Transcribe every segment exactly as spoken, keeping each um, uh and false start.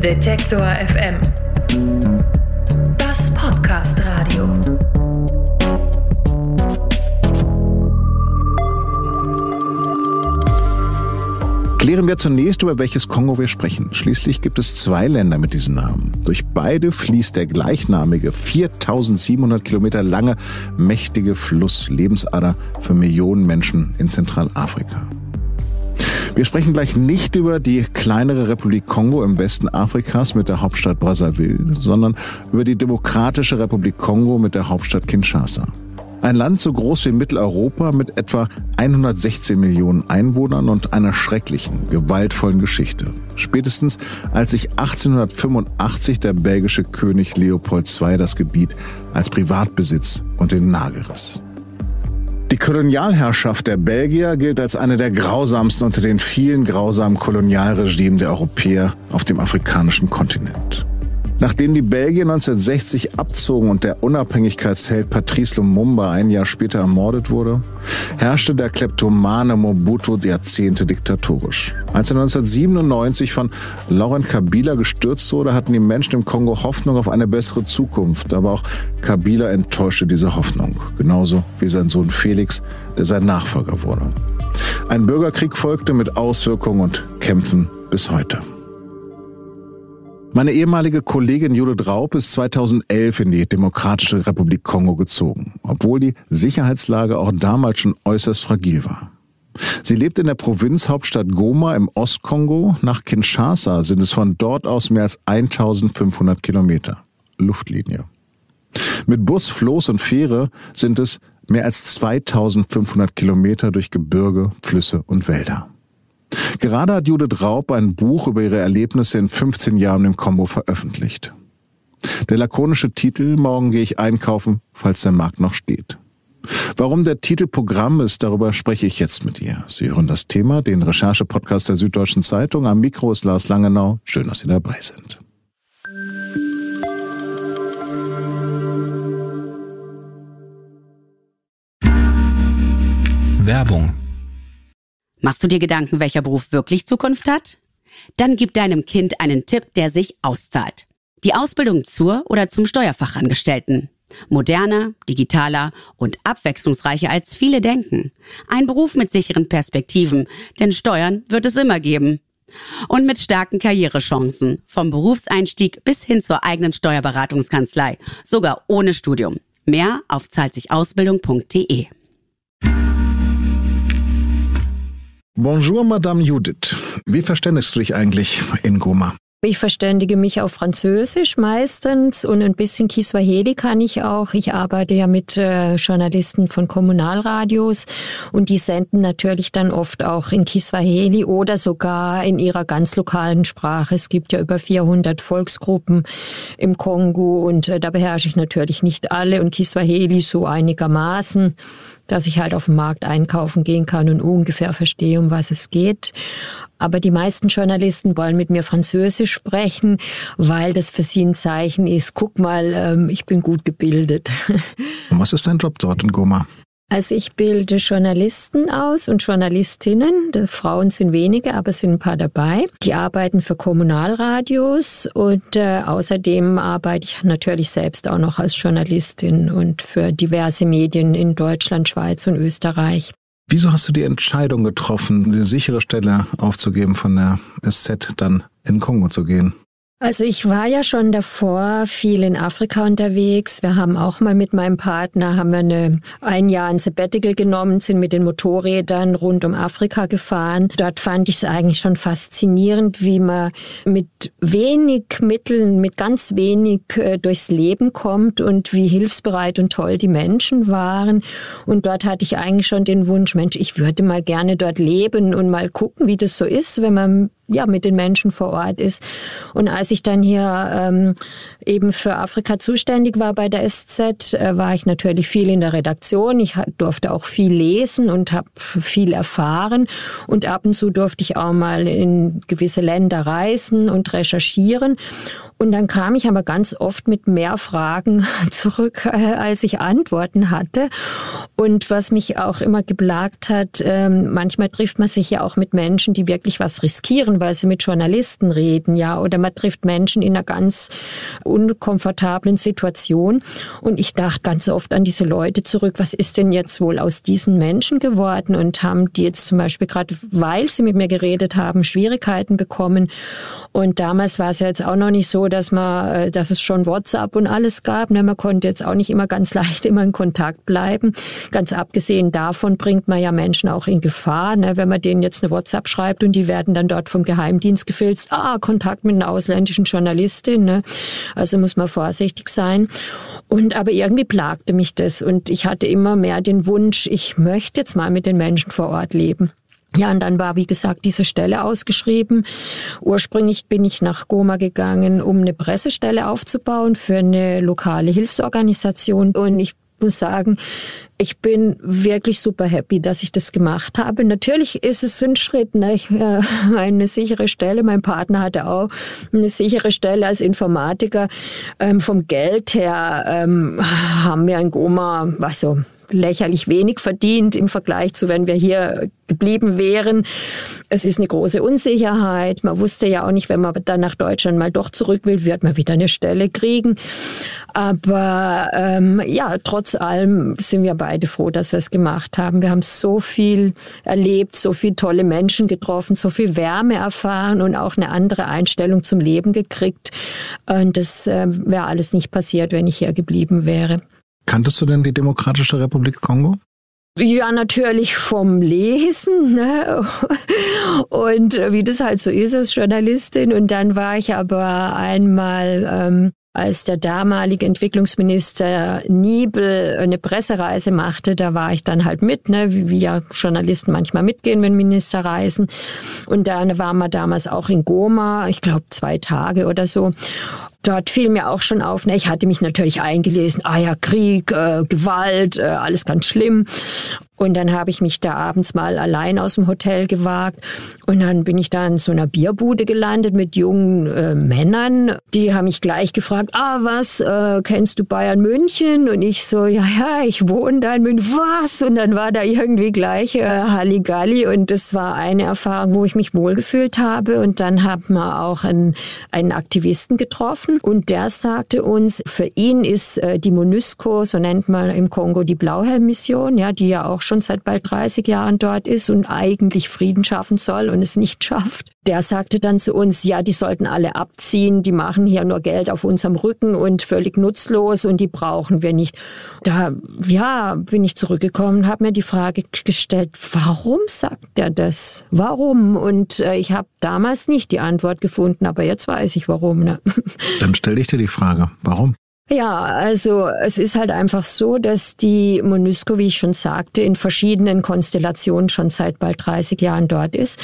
Detektor F M. Das Podcast-Radio. Klären wir zunächst, über welches Kongo wir sprechen. Schließlich gibt es zwei Länder mit diesem Namen. Durch beide fließt der gleichnamige, viertausendsiebenhundert Kilometer lange, mächtige Fluss, Lebensader für Millionen Menschen in Zentralafrika. Wir sprechen gleich nicht über die kleinere Republik Kongo im Westen Afrikas mit der Hauptstadt Brazzaville, sondern über die Demokratische Republik Kongo mit der Hauptstadt Kinshasa. Ein Land so groß wie Mitteleuropa mit etwa hundertsechzehn Millionen Einwohnern und einer schrecklichen, gewaltvollen Geschichte. Spätestens als sich achtzehnhundertfünfundachtzig der belgische König Leopold der Zweite das Gebiet als Privatbesitz unter den Nagel riss. Die Kolonialherrschaft der Belgier gilt als eine der grausamsten unter den vielen grausamen Kolonialregimen der Europäer auf dem afrikanischen Kontinent. Nachdem die Belgier neunzehnhundertsechzig abzogen und der Unabhängigkeitsheld Patrice Lumumba ein Jahr später ermordet wurde, herrschte der kleptomane Mobutu Jahrzehnte diktatorisch. Als er neunzehnhundertsiebenundneunzig von Laurent Kabila gestürzt wurde, hatten die Menschen im Kongo Hoffnung auf eine bessere Zukunft. Aber auch Kabila enttäuschte diese Hoffnung, genauso wie sein Sohn Felix, der sein Nachfolger wurde. Ein Bürgerkrieg folgte mit Auswirkungen und Kämpfen bis heute. Meine ehemalige Kollegin Judith Raub ist zweitausendelf in die Demokratische Republik Kongo gezogen, obwohl die Sicherheitslage auch damals schon äußerst fragil war. Sie lebt in der Provinzhauptstadt Goma im Ostkongo. Nach Kinshasa sind es von dort aus mehr als eintausendfünfhundert Kilometer. Luftlinie. Mit Bus, Floß und Fähre sind es mehr als zweitausendfünfhundert Kilometer durch Gebirge, Flüsse und Wälder. Gerade hat Judith Raub ein Buch über ihre Erlebnisse in fünfzehn Jahren im Kongo veröffentlicht. Der lakonische Titel »Morgen gehe ich einkaufen, falls der Markt noch steht«. Warum der Titel Programm ist, darüber spreche ich jetzt mit ihr. Sie hören das Thema, den Recherche-Podcast der Süddeutschen Zeitung. Am Mikro ist Lars Langenau. Schön, dass Sie dabei sind. Werbung. Machst du dir Gedanken, welcher Beruf wirklich Zukunft hat? Dann gib deinem Kind einen Tipp, der sich auszahlt. Die Ausbildung zur oder zum Steuerfachangestellten. Moderner, digitaler und abwechslungsreicher als viele denken. Ein Beruf mit sicheren Perspektiven, denn Steuern wird es immer geben. Und mit starken Karrierechancen, vom Berufseinstieg bis hin zur eigenen Steuerberatungskanzlei, sogar ohne Studium. Mehr auf zahlt sich ausbildung punkt de. Bonjour, Madame Judith. Wie verständigst du dich eigentlich in Goma? Ich verständige mich auf Französisch meistens und ein bisschen Kiswahili kann ich auch. Ich arbeite ja mit äh, Journalisten von Kommunalradios und die senden natürlich dann oft auch in Kiswahili oder sogar in ihrer ganz lokalen Sprache. Es gibt ja über vierhundert Volksgruppen im Kongo und äh, da beherrsche ich natürlich nicht alle und Kiswahili so einigermaßen, dass ich halt auf dem Markt einkaufen gehen kann und ungefähr verstehe, um was es geht. Aber die meisten Journalisten wollen mit mir Französisch sprechen, weil das für sie ein Zeichen ist, guck mal, ich bin gut gebildet. Und was ist dein Job dort in Goma? Also ich bilde Journalisten aus und Journalistinnen. Die Frauen sind wenige, aber es sind ein paar dabei. Die arbeiten für Kommunalradios und äh, außerdem arbeite ich natürlich selbst auch noch als Journalistin und für diverse Medien in Deutschland, Schweiz und Österreich. Wieso hast du die Entscheidung getroffen, die sichere Stelle aufzugeben, von der S Z dann in Kongo zu gehen? Also ich war ja schon davor viel in Afrika unterwegs. Wir haben auch mal mit meinem Partner, haben wir eine, ein Jahr ein Sabbatical genommen, sind mit den Motorrädern rund um Afrika gefahren. Dort fand ich es eigentlich schon faszinierend, wie man mit wenig Mitteln, mit ganz wenig äh, durchs Leben kommt und wie hilfsbereit und toll die Menschen waren. Und dort hatte ich eigentlich schon den Wunsch, Mensch, ich würde mal gerne dort leben und mal gucken, wie das so ist, wenn man ja mit den Menschen vor Ort ist. Und als ich dann hier ähm, eben für Afrika zuständig war bei der S Z, äh, war ich natürlich viel in der Redaktion. Ich durfte auch viel lesen und habe viel erfahren. Und ab und zu durfte ich auch mal in gewisse Länder reisen und recherchieren. Und dann kam ich aber ganz oft mit mehr Fragen zurück, als ich Antworten hatte. Und was mich auch immer geplagt hat, ähm, manchmal trifft man sich ja auch mit Menschen, die wirklich was riskieren, weil sie mit Journalisten reden, ja, oder man trifft Menschen in einer ganz unkomfortablen Situation. Und ich dachte ganz oft an diese Leute zurück, was ist denn jetzt wohl aus diesen Menschen geworden? Und haben die jetzt zum Beispiel gerade, weil sie mit mir geredet haben, Schwierigkeiten bekommen? Und damals war es ja jetzt auch noch nicht so, dass man, dass es schon WhatsApp und alles gab. Ne? Man konnte jetzt auch nicht immer ganz leicht immer in Kontakt bleiben. Ganz abgesehen davon bringt man ja Menschen auch in Gefahr, ne? Wenn man denen jetzt eine WhatsApp schreibt und die werden dann dort vom Geheimdienst gefilzt. Ah, Kontakt mit einer ausländischen Journalistin. Ne? Also muss man vorsichtig sein. Und aber irgendwie plagte mich das und ich hatte immer mehr den Wunsch, ich möchte jetzt mal mit den Menschen vor Ort leben. Ja, und dann war, wie gesagt, diese Stelle ausgeschrieben. Ursprünglich bin ich nach Goma gegangen, um eine Pressestelle aufzubauen für eine lokale Hilfsorganisation. Und ich muss sagen, ich bin wirklich super happy, dass ich das gemacht habe. Natürlich ist es ein Schritt, ne? Ich, äh, eine sichere Stelle. Mein Partner hatte auch eine sichere Stelle als Informatiker. Ähm, vom Geld her ähm, haben wir in Goma, was so, lächerlich wenig verdient im Vergleich zu, wenn wir hier geblieben wären. Es ist eine große Unsicherheit. Man wusste ja auch nicht, wenn man dann nach Deutschland mal doch zurück will, wird man wieder eine Stelle kriegen. Aber ähm, ja, trotz allem sind wir beide froh, dass wir es gemacht haben. Wir haben so viel erlebt, so viele tolle Menschen getroffen, so viel Wärme erfahren und auch eine andere Einstellung zum Leben gekriegt. Und das äh, wäre alles nicht passiert, wenn ich hier geblieben wäre. Kanntest du denn die Demokratische Republik Kongo? Ja, natürlich vom Lesen, ne? Und wie das halt so ist als Journalistin. Und dann war ich aber einmal, ähm, als der damalige Entwicklungsminister Niebel eine Pressereise machte, da war ich dann halt mit, ne, wie, wie ja Journalisten manchmal mitgehen, wenn Minister reisen. Und dann waren wir damals auch in Goma, ich glaube zwei Tage oder so. Dort fiel mir auch schon auf, ne, ich hatte mich natürlich eingelesen, ah ja, Krieg, äh, Gewalt, äh, alles ganz schlimm. Und dann habe ich mich da abends mal allein aus dem Hotel gewagt und dann bin ich da in so einer Bierbude gelandet mit jungen äh, Männern. Die haben mich gleich gefragt, ah was, äh, kennst du Bayern München? Und ich so, ja, ja, ich wohne da in München. Was? Und dann war da irgendwie gleich äh, Halligalli und das war eine Erfahrung, wo ich mich wohlgefühlt habe. Und dann haben wir auch einen, einen Aktivisten getroffen und der sagte uns, für ihn ist äh, die MONUSCO, so nennt man im Kongo die Blauhelm-Mission, ja, die ja auch schon seit bald dreißig Jahren dort ist und eigentlich Frieden schaffen soll und es nicht schafft. Der sagte dann zu uns, ja, die sollten alle abziehen, die machen hier nur Geld auf unserem Rücken und völlig nutzlos und die brauchen wir nicht. Da, ja, bin ich zurückgekommen und habe mir die Frage gestellt, warum sagt der das? Warum? Und äh, ich habe damals nicht die Antwort gefunden, aber jetzt weiß ich warum. Ne? Dann stelle ich dir die Frage, warum? Ja, also es ist halt einfach so, dass die MONUSCO, wie ich schon sagte, in verschiedenen Konstellationen schon seit bald dreißig Jahren dort ist.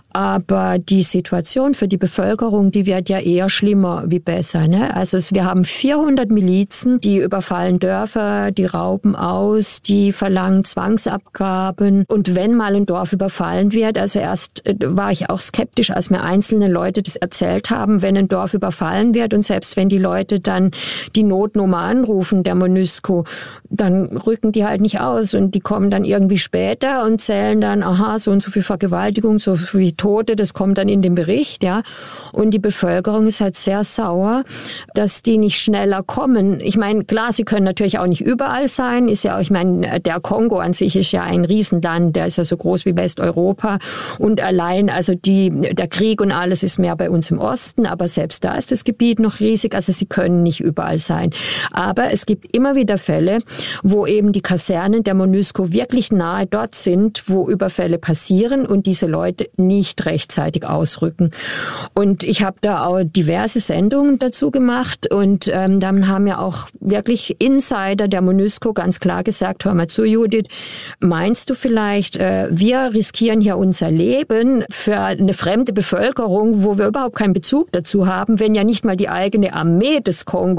Aber die Situation für die Bevölkerung, die wird ja eher schlimmer wie besser, ne? Also es, wir haben vierhundert Milizen, die überfallen Dörfer, die rauben aus, die verlangen Zwangsabgaben. Und wenn mal ein Dorf überfallen wird, also erst war ich auch skeptisch, als mir einzelne Leute das erzählt haben, wenn ein Dorf überfallen wird und selbst wenn die Leute dann die Notnummer anrufen, der MONUSCO, dann rücken die halt nicht aus und die kommen dann irgendwie später und zählen dann, aha, so und so viel Vergewaltigung, so viel Tote, das kommt dann in den Bericht, ja. Und die Bevölkerung ist halt sehr sauer, dass die nicht schneller kommen. Ich meine, klar, sie können natürlich auch nicht überall sein, ist ja auch, ich meine, der Kongo an sich ist ja ein Riesenland, der ist ja so groß wie Westeuropa und allein, also die, der Krieg und alles ist mehr bei uns im Osten, aber selbst da ist das Gebiet noch riesig, also sie können nicht überall sein. Aber es gibt immer wieder Fälle, wo eben die Kasernen der MONUSCO wirklich nahe dort sind, wo Überfälle passieren und diese Leute nicht rechtzeitig ausrücken. Und ich habe da auch diverse Sendungen dazu gemacht und ähm, dann haben ja auch wirklich Insider der MONUSCO ganz klar gesagt, hör mal zu, Judith, meinst du vielleicht, äh, wir riskieren hier unser Leben für eine fremde Bevölkerung, wo wir überhaupt keinen Bezug dazu haben, wenn ja nicht mal die eigene Armee des Kongo willens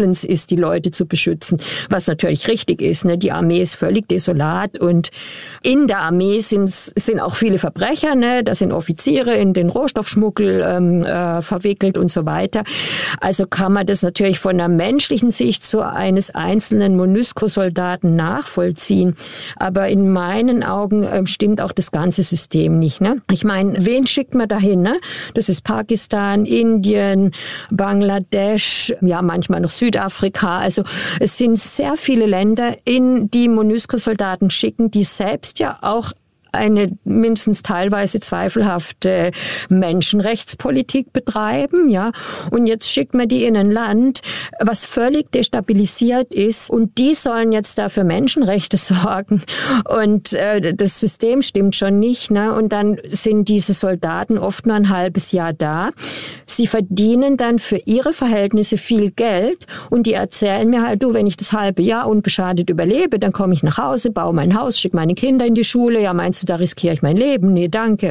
Willens ist, die Leute zu beschützen, was natürlich richtig ist. Ne? Die Armee ist völlig desolat und in der Armee sind, sind auch viele Verbrecher, ne? Da sind Offiziere in den Rohstoffschmuggel ähm, äh, verwickelt und so weiter. Also kann man das natürlich von der menschlichen Sicht so eines einzelnen MONUSCO-Soldaten nachvollziehen. Aber in meinen Augen äh, stimmt auch das ganze System nicht. Ne? Ich meine, wen schickt man dahin? Ne? Das ist Pakistan, Indien, Bangladesch, ja manchmal noch Südafrika. Also es sind sehr viele Länder, in die MONUSCO-Soldaten schicken, die selbst ja auch eine mindestens teilweise zweifelhafte Menschenrechtspolitik betreiben, ja. Und jetzt schickt man die in ein Land, was völlig destabilisiert ist, und die sollen jetzt da für Menschenrechte sorgen. Und äh, das System stimmt schon nicht, ne? Und dann sind diese Soldaten oft nur ein halbes Jahr da. Sie verdienen dann für ihre Verhältnisse viel Geld und die erzählen mir halt, du, wenn ich das halbe Jahr unbeschadet überlebe, dann komme ich nach Hause, baue mein Haus, schicke meine Kinder in die Schule. Ja, meinst du, da riskiere ich mein Leben? Nee, danke.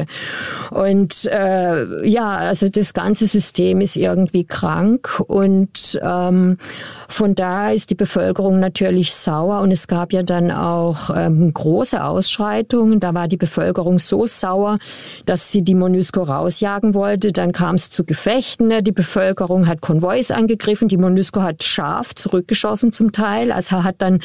Und äh, ja, also das ganze System ist irgendwie krank und ähm, von daher ist die Bevölkerung natürlich sauer und es gab ja dann auch ähm, große Ausschreitungen. Da war die Bevölkerung so sauer, dass sie die MONUSCO rausjagen wollte. Dann kam es zu Gefechten. Die Bevölkerung hat Konvois angegriffen. Die MONUSCO hat scharf zurückgeschossen zum Teil. Also hat dann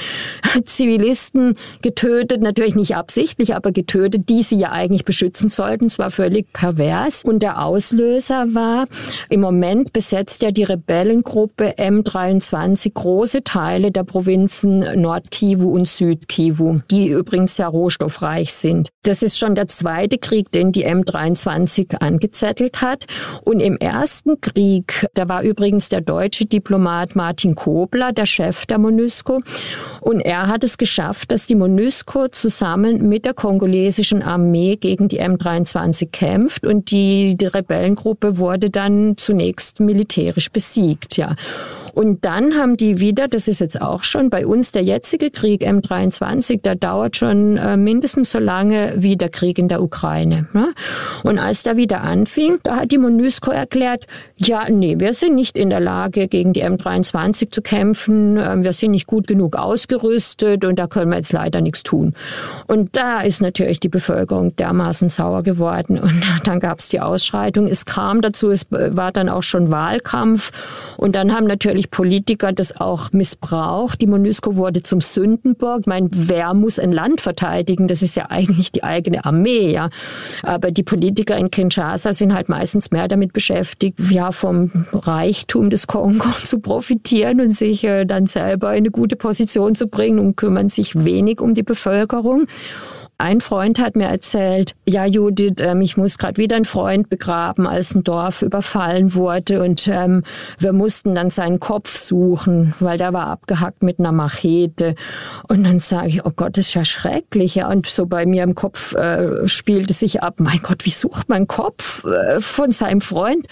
Zivilisten getötet, natürlich nicht absichtlich, aber getötet, die sie ja eigentlich beschützen sollten. Es war völlig pervers. Und der Auslöser war, im Moment besetzt ja die Rebellengruppe M dreiundzwanzig große Teile der Provinzen Nord-Kivu und Süd-Kivu, die übrigens sehr rohstoffreich sind. Das ist schon der zweite Krieg, den die M dreiundzwanzig angezettelt hat. Und im ersten Krieg, da war übrigens der deutsche Diplomat Martin Kobler, der Chef der MONUSCO. Und er hat es geschafft, dass die MONUSCO zusammen mit der kongolesischen Armee gegen die M dreiundzwanzig kämpft und die, die Rebellengruppe wurde dann zunächst militärisch besiegt, ja. Und dann haben die wieder, das ist jetzt auch schon bei uns der jetzige Krieg M dreiundzwanzig, der dauert schon äh, mindestens so lange wie der Krieg in der Ukraine, ne? Und als der wieder anfing, da hat die MONUSCO erklärt, ja, nee, wir sind nicht in der Lage, gegen die M dreiundzwanzig zu kämpfen, äh, wir sind nicht gut genug ausgerüstet und da können wir jetzt leider nichts tun. Und da ist natürlich die Bevölkerung dermaßen sauer geworden und dann gab es die Ausschreitung. Es kam dazu, es war dann auch schon Wahlkampf und dann haben natürlich Politiker das auch missbraucht. Die MONUSCO wurde zum Sündenbock. Ich meine, wer muss ein Land verteidigen? Das ist ja eigentlich die eigene Armee, ja. Aber die Politiker in Kinshasa sind halt meistens mehr damit beschäftigt, ja, vom Reichtum des Kongo zu profitieren und sich äh, dann selber in eine gute Position zu bringen und kümmern sich wenig um die Bevölkerung. Ein Freund hat mir erzählt, ja Judith, ähm, ich muss gerade wieder einen Freund begraben, als ein Dorf überfallen wurde und ähm, wir mussten dann seinen Kopf suchen, weil der war abgehackt mit einer Machete. Und dann sage ich, oh Gott, das ist ja schrecklich. Ja. Und so bei mir im Kopf äh, spielte sich ab, mein Gott, wie sucht man Kopf äh, von seinem Freund?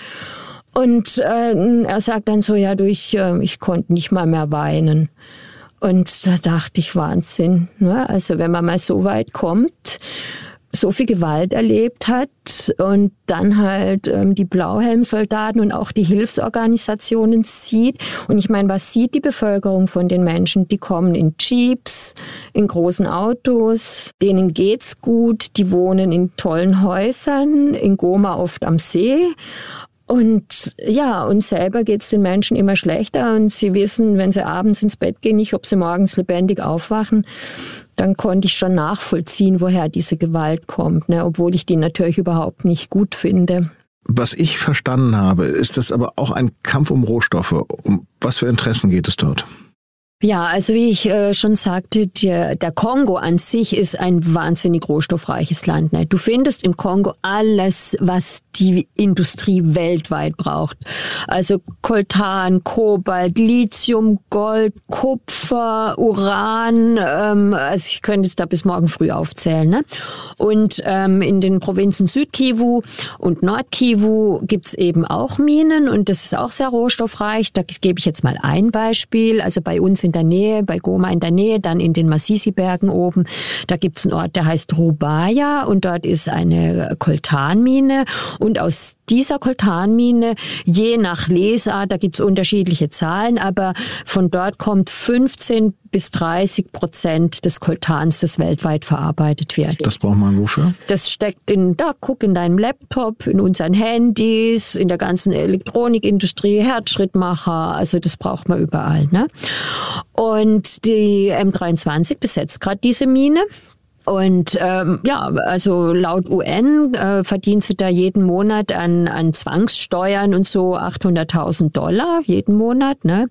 Und äh, er sagt dann so, ja, du, ich, äh, ich konnte nicht mal mehr weinen. Und da dachte ich, Wahnsinn, ne? Also wenn man mal so weit kommt, so viel Gewalt erlebt hat und dann halt ähm, die Blauhelmsoldaten und auch die Hilfsorganisationen sieht. Und ich meine, was sieht die Bevölkerung von den Menschen? Die kommen in Jeeps, in großen Autos, denen geht's gut, die wohnen in tollen Häusern, in Goma oft am See. Und ja, uns selber geht's den Menschen immer schlechter und sie wissen, wenn sie abends ins Bett gehen, nicht, ob sie morgens lebendig aufwachen. Dann konnte ich schon nachvollziehen, woher diese Gewalt kommt, ne? Obwohl ich die natürlich überhaupt nicht gut finde. Was ich verstanden habe, ist das aber auch ein Kampf um Rohstoffe. Um was für Interessen geht es dort? Ja, also wie ich äh, schon sagte, der, der Kongo an sich ist ein wahnsinnig rohstoffreiches Land. Ne? Du findest im Kongo alles, was die Industrie weltweit braucht. Also Coltan, Kobalt, Lithium, Gold, Kupfer, Uran. Ähm, also ich könnte jetzt da bis morgen früh aufzählen. Ne? Und ähm, in den Provinzen Südkivu und Nordkivu gibt's eben auch Minen und das ist auch sehr rohstoffreich. Da gebe ich jetzt mal ein Beispiel. Also bei uns in in der Nähe, bei Goma in der Nähe, dann in den Masisi-Bergen oben. Da gibt's einen Ort, der heißt Rubaya und dort ist eine Koltanmine. Und aus dieser Koltanmine, je nach Lesart, da gibt's unterschiedliche Zahlen, aber von dort kommt fünfzehn bis dreißig Prozent des Koltans, das weltweit verarbeitet wird. Das braucht man wofür? Das steckt in, da guck in deinem Laptop, in unseren Handys, in der ganzen Elektronikindustrie, Herzschrittmacher, also das braucht man überall, ne? Und die M dreiundzwanzig besetzt gerade diese Mine. Und ähm, ja, also laut U N äh, verdient sie da jeden Monat an, an Zwangssteuern und so achthunderttausend Dollar jeden Monat, ne?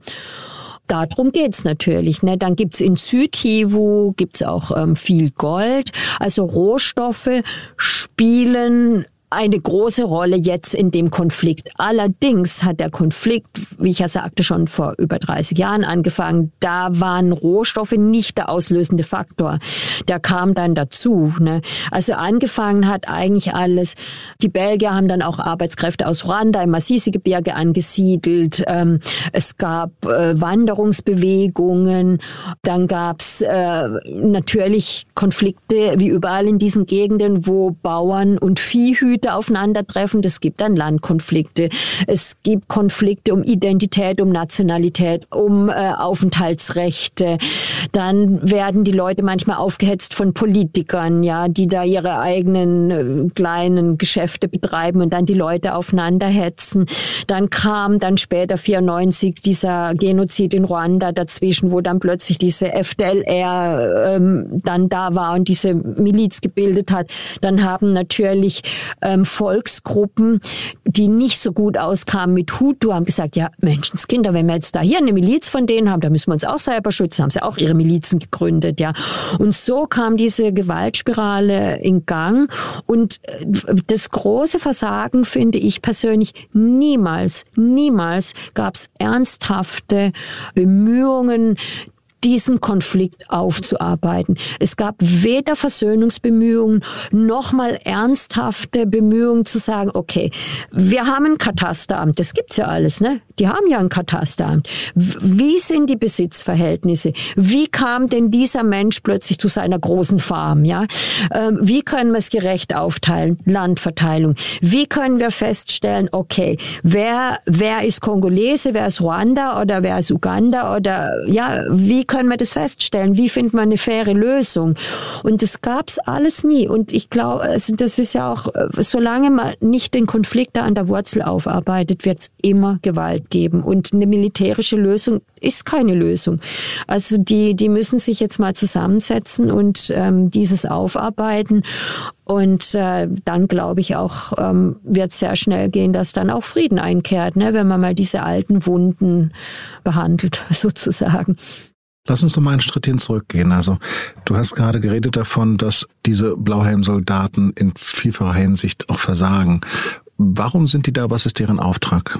Darum geht's natürlich. Ne? Dann gibt's in Südkivu gibt's auch ähm, viel Gold. Also Rohstoffe spielen eine große Rolle jetzt in dem Konflikt. Allerdings hat der Konflikt, wie ich ja sagte, schon vor über dreißig Jahren angefangen. Da waren Rohstoffe nicht der auslösende Faktor. Der kam dann dazu. Ne? Also angefangen hat eigentlich alles. Die Belgier haben dann auch Arbeitskräfte aus Ruanda im Masisi-Gebirge angesiedelt. Ähm, es gab äh, Wanderungsbewegungen. Dann gab's äh, natürlich Konflikte, wie überall in diesen Gegenden, wo Bauern und Viehhüter aufeinandertreffen. Es gibt dann Landkonflikte. Es gibt Konflikte um Identität, um Nationalität, um äh, Aufenthaltsrechte. Dann werden die Leute manchmal aufgehetzt von Politikern, ja, die da ihre eigenen äh, kleinen Geschäfte betreiben und dann die Leute aufeinander hetzen. Dann kam dann später vierundneunzig dieser Genozid in Ruanda dazwischen, wo dann plötzlich diese F D L R ähm, dann da war und diese Miliz gebildet hat. Dann haben natürlich ähm, Volksgruppen, die nicht so gut auskamen mit Hutu, haben gesagt, ja, Menschenskinder, wenn wir jetzt da hier eine Miliz von denen haben, dann müssen wir uns auch selber schützen, haben sie auch ihre Milizen gegründet, ja. Und so kam diese Gewaltspirale in Gang. Und das große Versagen finde ich persönlich, niemals, niemals gab es ernsthafte Bemühungen, diesen Konflikt aufzuarbeiten. Es gab weder Versöhnungsbemühungen noch mal ernsthafte Bemühungen zu sagen, okay, wir haben ein Katasteramt, das gibt's ja alles, ne? Die haben ja ein Katasteramt. Wie sind die Besitzverhältnisse? Wie kam denn dieser Mensch plötzlich zu seiner großen Farm, ja? Wie können wir es gerecht aufteilen? Landverteilung. Wie können wir feststellen, okay, wer, wer ist Kongolese, wer ist Ruanda oder wer ist Uganda oder, ja, wie können wir das feststellen? Wie findet man eine faire Lösung? Und das gab's alles nie. Und ich glaube, das ist ja auch, solange man nicht den Konflikt da an der Wurzel aufarbeitet, wird's immer Gewalt geben. Und eine militärische Lösung ist keine Lösung. Also die, die müssen sich jetzt mal zusammensetzen und ähm, dieses aufarbeiten. Und äh, dann glaube ich auch, ähm, wird sehr schnell gehen, dass dann auch Frieden einkehrt, ne, wenn man mal diese alten Wunden behandelt, sozusagen. Lass uns noch mal einen Schritt hin zurückgehen. Also du hast gerade geredet davon, dass diese Blauhelm-Soldaten in vielfacher Hinsicht auch versagen. Warum sind die da? Was ist deren Auftrag?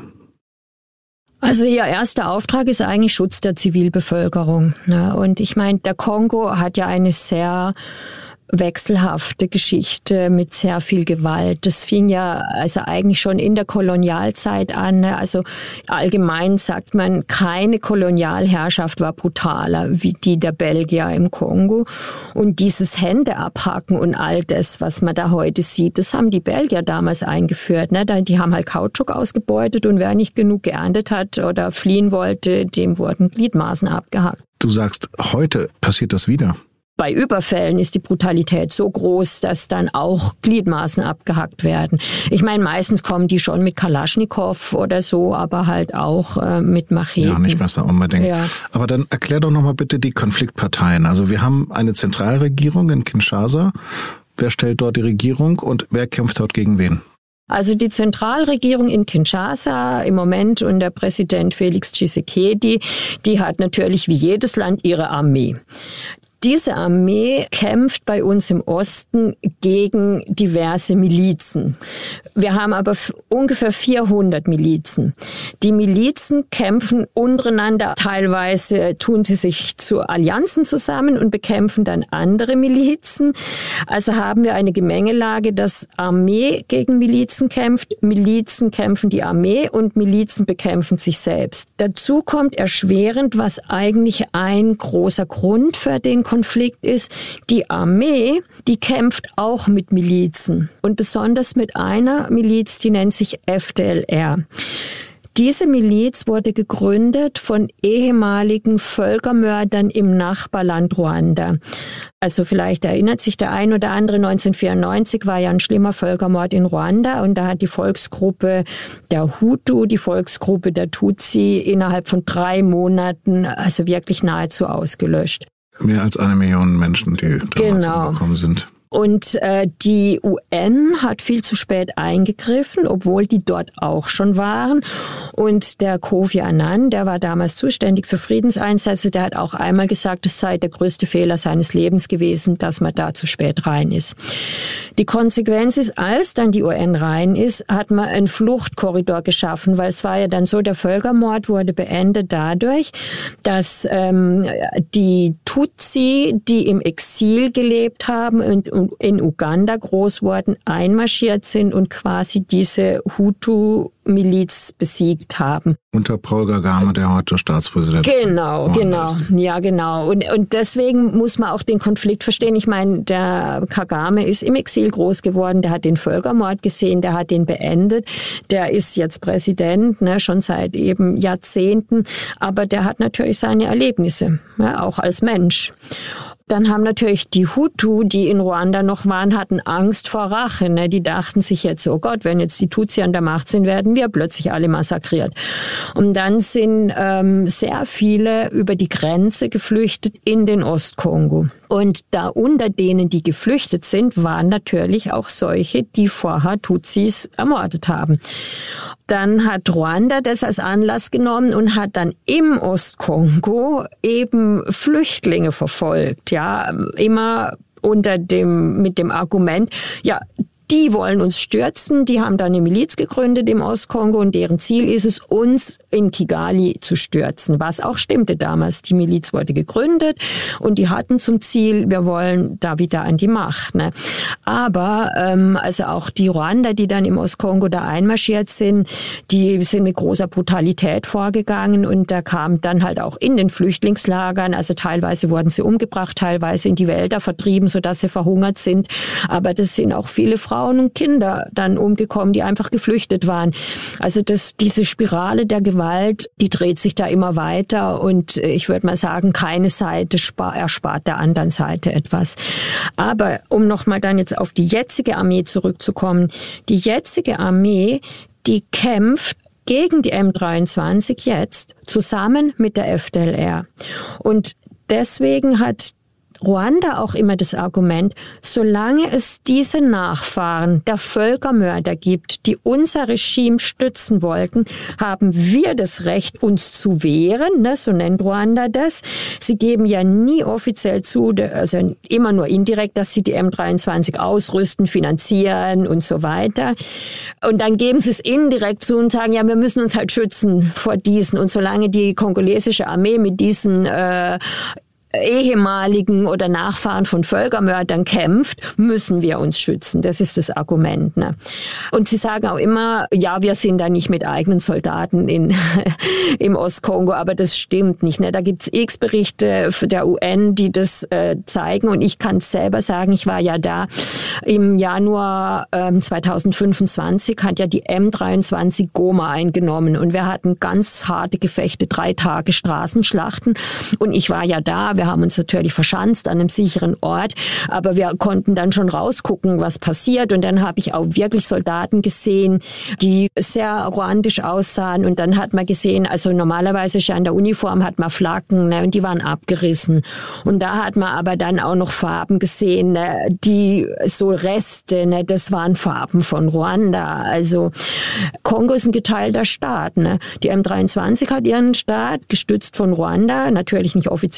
Also ihr erster Auftrag ist eigentlich Schutz der Zivilbevölkerung. Und ich meine, der Kongo hat ja eine sehr wechselhafte Geschichte mit sehr viel Gewalt. Das fing ja also eigentlich schon in der Kolonialzeit an. Also allgemein sagt man, keine Kolonialherrschaft war brutaler wie die der Belgier im Kongo. Und dieses Hände abhacken und all das, was man da heute sieht, das haben die Belgier damals eingeführt. Die haben halt Kautschuk ausgebeutet und wer nicht genug geerntet hat oder fliehen wollte, dem wurden Gliedmaßen abgehackt. Du sagst, heute passiert das wieder. Bei Überfällen ist die Brutalität so groß, dass dann auch Gliedmaßen abgehackt werden. Ich meine, meistens kommen die schon mit Kalaschnikow oder so, aber halt auch äh, mit Macheten. Ja, nicht besser unbedingt. Ja. Aber dann erklär doch nochmal bitte die Konfliktparteien. Also wir haben eine Zentralregierung in Kinshasa. Wer stellt dort die Regierung und wer kämpft dort gegen wen? Also die Zentralregierung in Kinshasa im Moment unter Präsident Felix Tshisekedi, die hat natürlich wie jedes Land ihre Armee. Diese Armee kämpft bei uns im Osten gegen diverse Milizen. Wir haben aber f- ungefähr vierhundert Milizen. Die Milizen kämpfen untereinander. Teilweise tun sie sich zu Allianzen zusammen und bekämpfen dann andere Milizen. Also haben wir eine Gemengelage, dass Armee gegen Milizen kämpft, Milizen kämpfen die Armee und Milizen bekämpfen sich selbst. Dazu kommt erschwerend, was eigentlich ein großer Grund für den Konflikt ist. Die Armee, die kämpft auch mit Milizen und besonders mit einer Miliz, die nennt sich F D L R. Diese Miliz wurde gegründet von ehemaligen Völkermördern im Nachbarland Ruanda. Also vielleicht erinnert sich der ein oder andere, neunzehnhundertvierundneunzig war ja ein schlimmer Völkermord in Ruanda und da hat die Volksgruppe der Hutu, die Volksgruppe der Tutsi innerhalb von drei Monaten also wirklich nahezu ausgelöscht. Mehr als eine Million Menschen, die damals genau. umgekommen sind. Und äh, die U N hat viel zu spät eingegriffen, obwohl die dort auch schon waren. Und der Kofi Annan, der war damals zuständig für Friedenseinsätze, der hat auch einmal gesagt, es sei der größte Fehler seines Lebens gewesen, dass man da zu spät rein ist. Die Konsequenz ist, als dann die U N rein ist, hat man einen Fluchtkorridor geschaffen, weil es war ja dann so, der Völkermord wurde beendet dadurch, dass ähm, die Tutsi, die im Exil gelebt haben und in Uganda groß wurden, einmarschiert sind und quasi diese Hutu-Miliz besiegt haben. Unter Paul Kagame, der heute Staatspräsident ist. Genau, genau, ist. ja genau. Und, und deswegen muss man auch den Konflikt verstehen. Ich meine, der Kagame ist im Exil groß geworden, der hat den Völkermord gesehen, der hat den beendet, der ist jetzt Präsident, ne, schon seit eben Jahrzehnten, aber der hat natürlich seine Erlebnisse, ne, auch als Mensch. Dann haben natürlich die Hutu, die in Ruanda noch waren, hatten Angst vor Rache. Ne? Die dachten sich jetzt, oh Gott, wenn jetzt die Tutsi an der Macht sind, werden wir plötzlich alle massakriert. Und dann sind ähm, sehr viele über die Grenze geflüchtet in den Ostkongo. Und da unter denen, die geflüchtet sind, waren natürlich auch solche, die vorher Tutsis ermordet haben. Dann hat Ruanda das als Anlass genommen und hat dann im Ostkongo eben Flüchtlinge verfolgt, ja, immer unter dem, mit dem Argument, ja, die wollen uns stürzen, die haben da eine Miliz gegründet im Ostkongo und deren Ziel ist es, uns in Kigali zu stürzen, was auch stimmte damals. Die Miliz wurde gegründet und die hatten zum Ziel, wir wollen da wieder an die Macht. Ne? Aber ähm, also auch die Ruander, die dann im Ostkongo da einmarschiert sind, die sind mit großer Brutalität vorgegangen und da kam dann halt auch in den Flüchtlingslagern, also teilweise wurden sie umgebracht, teilweise in die Wälder vertrieben, sodass sie verhungert sind. Aber das sind auch viele Frauen und Kinder dann umgekommen, die einfach geflüchtet waren. Also das, diese Spirale der Gewalt, die dreht sich da immer weiter und ich würde mal sagen, keine Seite spar, erspart der anderen Seite etwas. Aber um nochmal dann jetzt auf die jetzige Armee zurückzukommen, die jetzige Armee, die kämpft gegen die M dreiundzwanzig jetzt zusammen mit der F D L R. Und deswegen hat Ruanda auch immer das Argument, solange es diese Nachfahren der Völkermörder gibt, die unser Regime stützen wollten, haben wir das Recht, uns zu wehren, ne, so nennt Ruanda das. Sie geben ja nie offiziell zu, also immer nur indirekt, dass sie die M dreiundzwanzig ausrüsten, finanzieren und so weiter. Und dann geben sie es indirekt zu und sagen, ja, wir müssen uns halt schützen vor diesen. Und solange die kongolesische Armee mit diesen äh, ehemaligen oder Nachfahren von Völkermördern kämpft, müssen wir uns schützen. Das ist das Argument. Ne? Und sie sagen auch immer, ja, wir sind da nicht mit eigenen Soldaten in, im Ostkongo, aber das stimmt nicht. Ne? Da gibt's x Berichte der U N, die das äh, zeigen und ich kann es selber sagen, ich war ja da im Januar ähm, zweitausendfünfundzwanzig, hat ja die M dreiundzwanzig Goma eingenommen und wir hatten ganz harte Gefechte, drei Tage Straßenschlachten und ich war ja da. Wir haben uns natürlich verschanzt an einem sicheren Ort, aber wir konnten dann schon rausgucken, was passiert. Und dann habe ich auch wirklich Soldaten gesehen, die sehr ruandisch aussahen. Und dann hat man gesehen, also normalerweise schon an der Uniform hat man Flaggen, ne, und die waren abgerissen. Und da hat man aber dann auch noch Farben gesehen, ne, die so Reste, ne, das waren Farben von Ruanda. Also Kongo ist ein geteilter Staat. Ne. Die M dreiundzwanzig hat ihren Staat, gestützt von Ruanda, natürlich nicht offiziell zugegeben.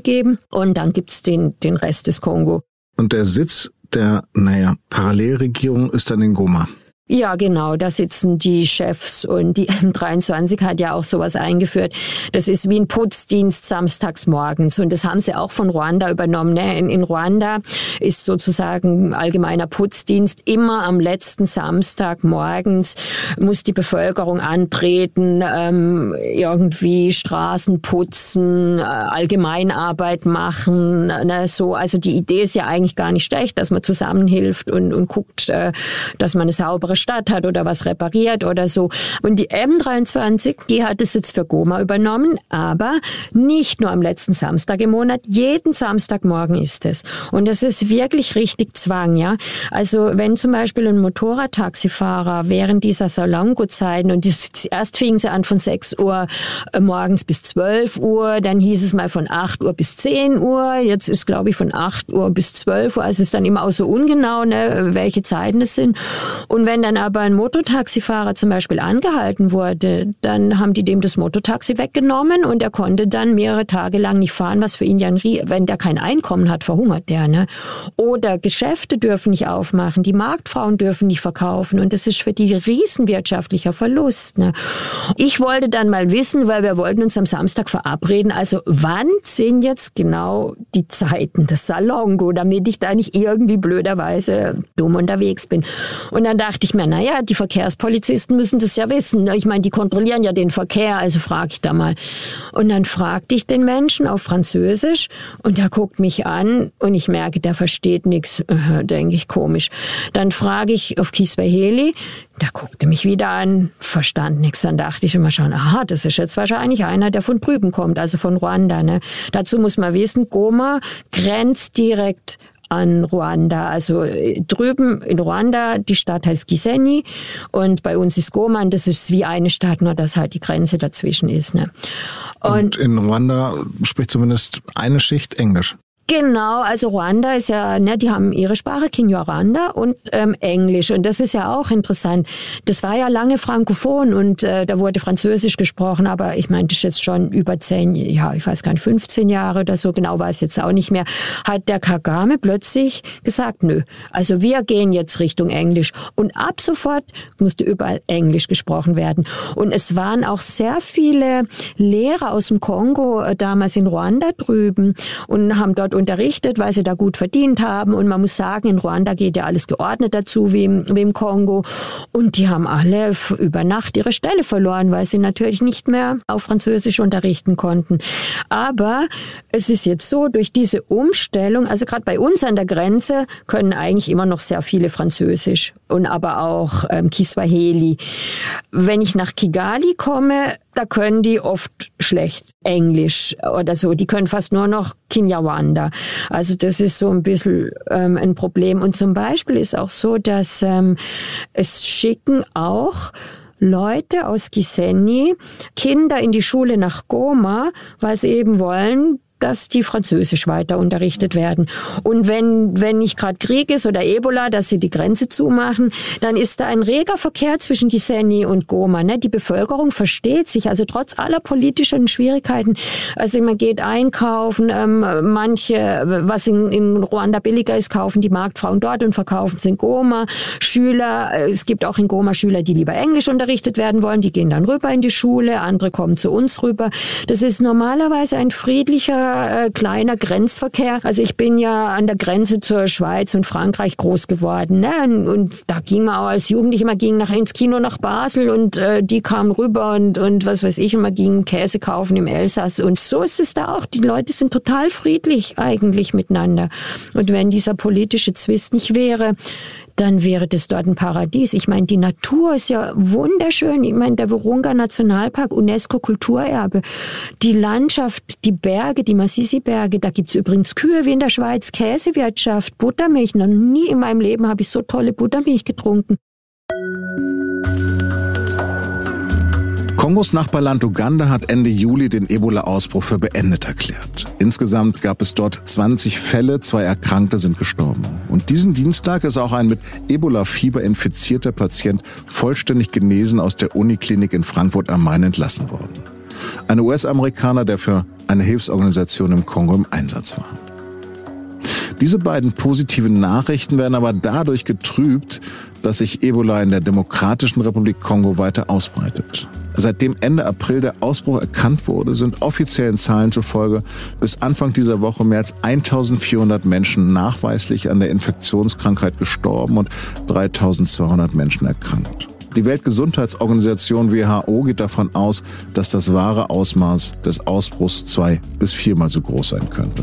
geben und dann gibt's den, den Rest des Kongo. Und der Sitz der, naja, Parallelregierung ist dann in Goma. Ja, genau, da sitzen die Chefs und die M dreiundzwanzig hat ja auch sowas eingeführt. Das ist wie ein Putzdienst samstags morgens und das haben sie auch von Ruanda übernommen. Ne? In, in Ruanda ist sozusagen allgemeiner Putzdienst immer am letzten Samstag morgens muss die Bevölkerung antreten, ähm, irgendwie Straßen putzen, äh, Allgemeinarbeit machen. Ne? So, also die Idee ist ja eigentlich gar nicht schlecht, dass man zusammenhilft und, und guckt, äh, dass man eine saubere Stadt hat oder was repariert oder so. Und die M dreiundzwanzig, die hat es jetzt für Goma übernommen, aber nicht nur am letzten Samstag im Monat, jeden Samstagmorgen ist es. Und das ist wirklich richtig Zwang, ja. Also wenn zum Beispiel ein Motorradtaxifahrer während dieser Salongo-Zeiten, und das, erst fing sie an von sechs Uhr morgens bis zwölf Uhr, dann hieß es mal von acht Uhr bis zehn Uhr, jetzt ist glaube ich von acht Uhr bis zwölf Uhr, also ist dann immer auch so ungenau, ne, welche Zeiten es sind. Und wenn dann aber ein Motortaxifahrer zum Beispiel angehalten wurde, dann haben die dem das Motortaxi weggenommen und er konnte dann mehrere Tage lang nicht fahren, was für ihn ja ein Rie- wenn der kein Einkommen hat, verhungert der, ne? Oder Geschäfte dürfen nicht aufmachen, die Marktfrauen dürfen nicht verkaufen und das ist für die riesenwirtschaftlicher Verlust, ne? Ich wollte dann mal wissen, weil wir wollten uns am Samstag verabreden, also wann sind jetzt genau die Zeiten des Salongo, damit ich da nicht irgendwie blöderweise dumm unterwegs bin. Und dann dachte ich mir, naja, die Verkehrspolizisten müssen das ja wissen. Ich meine, die kontrollieren ja den Verkehr, also frage ich da mal. Und dann fragte ich den Menschen auf Französisch und der guckt mich an und ich merke, der versteht nichts. Äh, denke ich, komisch. Dann frage ich auf Kiswahili, der guckte mich wieder an, verstand nichts. Dann dachte ich immer schon, aha, das ist jetzt wahrscheinlich einer, der von drüben kommt, also von Ruanda. Ne? Dazu muss man wissen, Goma grenzt direkt an Ruanda, also drüben in Ruanda, die Stadt heißt Gisenyi und bei uns ist Goma und das ist wie eine Stadt, nur dass halt die Grenze dazwischen ist. Ne? Und, und in Ruanda spricht zumindest eine Schicht Englisch. Genau, also Ruanda ist ja, ne, die haben ihre Sprache Kinyarwanda und ähm, Englisch und das ist ja auch interessant. Das war ja lange frankophon und äh, da wurde Französisch gesprochen, aber ich meine, das ist jetzt schon über zehn, ja, ich weiß gar nicht, fünfzehn Jahre oder so, genau weiß jetzt auch nicht mehr, hat der Kagame plötzlich gesagt, nö, also wir gehen jetzt Richtung Englisch und ab sofort musste überall Englisch gesprochen werden. Und es waren auch sehr viele Lehrer aus dem Kongo äh, damals in Ruanda drüben und haben dort unterrichtet, weil sie da gut verdient haben. Und man muss sagen, in Ruanda geht ja alles geordnet dazu, wie im, wie im Kongo. Und die haben alle über Nacht ihre Stelle verloren, weil sie natürlich nicht mehr auf Französisch unterrichten konnten. Aber es ist jetzt so, durch diese Umstellung, also gerade bei uns an der Grenze, können eigentlich immer noch sehr viele Französisch und aber auch ähm, Kiswahili. Wenn ich nach Kigali komme, da können die oft schlecht Englisch oder so. Die können fast nur noch Kinyarwanda. Also das ist so ein bisschen ähm, ein Problem. Und zum Beispiel ist auch so, dass ähm, es schicken auch Leute aus Gisenyi Kinder in die Schule nach Goma, weil sie eben wollen, dass die Französisch weiter unterrichtet werden. Und wenn wenn nicht gerade Krieg ist oder Ebola, dass sie die Grenze zumachen, dann ist da ein reger Verkehr zwischen Gisenyi und Goma. Ne? Die Bevölkerung versteht sich, also trotz aller politischen Schwierigkeiten. Also man geht einkaufen, ähm, manche, was in, in Ruanda billiger ist, kaufen die Marktfrauen dort und verkaufen es in Goma. Schüler, es gibt auch in Goma Schüler, die lieber Englisch unterrichtet werden wollen, die gehen dann rüber in die Schule, andere kommen zu uns rüber. Das ist normalerweise ein friedlicher Äh, kleiner Grenzverkehr. Also ich bin ja an der Grenze zur Schweiz und Frankreich groß geworden. Ne? Und, und da ging man auch als Jugendliche, man ging nach, ins Kino nach Basel und äh, die kamen rüber und, und was weiß ich, und man ging Käse kaufen im Elsass. Und so ist es da auch. Die Leute sind total friedlich eigentlich miteinander. Und wenn dieser politische Zwist nicht wäre, dann wäre das dort ein Paradies. Ich meine, die Natur ist ja wunderschön. Ich meine, der Virunga Nationalpark, UNESCO-Kulturerbe. Die Landschaft, die Berge, die Masisi-Berge, da gibt's übrigens Kühe wie in der Schweiz, Käsewirtschaft, Buttermilch. Noch nie in meinem Leben habe ich so tolle Buttermilch getrunken. Kongos Nachbarland Uganda hat Ende Juli den Ebola-Ausbruch für beendet erklärt. Insgesamt gab es dort zwanzig Fälle, zwei Erkrankte sind gestorben. Und diesen Dienstag ist auch ein mit Ebola-Fieber infizierter Patient vollständig genesen aus der Uniklinik in Frankfurt am Main entlassen worden. Ein U S-Amerikaner, der für eine Hilfsorganisation im Kongo im Einsatz war. Diese beiden positiven Nachrichten werden aber dadurch getrübt, dass sich Ebola in der Demokratischen Republik Kongo weiter ausbreitet. Seitdem Ende April der Ausbruch erkannt wurde, sind offiziellen Zahlen zufolge bis Anfang dieser Woche mehr als eintausendvierhundert Menschen nachweislich an der Infektionskrankheit gestorben und dreitausendzweihundert Menschen erkrankt. Die Weltgesundheitsorganisation W H O geht davon aus, dass das wahre Ausmaß des Ausbruchs zwei- bis viermal so groß sein könnte.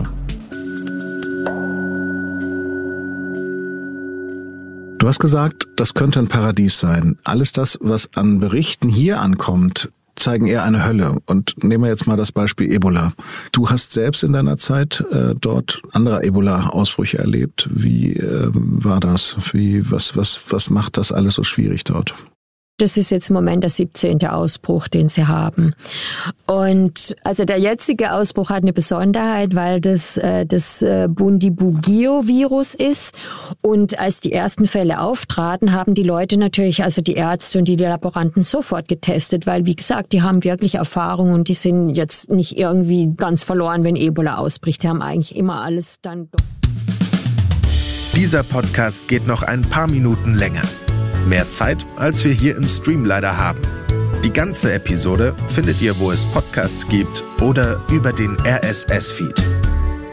Du hast gesagt, das könnte ein Paradies sein. Alles das, was an Berichten hier ankommt, zeigen eher eine Hölle. Und nehmen wir jetzt mal das Beispiel Ebola. Du hast selbst in deiner Zeit äh, dort andere Ebola-Ausbrüche erlebt. Wie äh, war das? Wie, was, was, was macht das alles so schwierig dort? Das ist jetzt im Moment der siebzehnte Ausbruch, den sie haben. Und also der jetzige Ausbruch hat eine Besonderheit, weil das äh, das äh, Bundibugyo-Virus ist. Und als die ersten Fälle auftraten, haben die Leute natürlich, also die Ärzte und die Laboranten sofort getestet, weil wie gesagt, die haben wirklich Erfahrung und die sind jetzt nicht irgendwie ganz verloren, wenn Ebola ausbricht. Die haben eigentlich immer alles dann. Dieser Podcast geht noch ein paar Minuten länger. Mehr Zeit, als wir hier im Stream leider haben. Die ganze Episode findet ihr, wo es Podcasts gibt oder über den R S S-Feed.